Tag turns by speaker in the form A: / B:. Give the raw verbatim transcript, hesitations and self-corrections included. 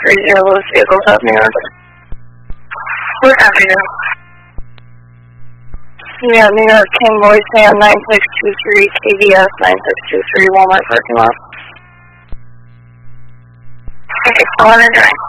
A: three zero, Lewis vehicles up New York. What after you? Yeah, New York, King Boy Sam nine six two three, K V S nine six two three, Walmart parking lot. Okay, call on and drive.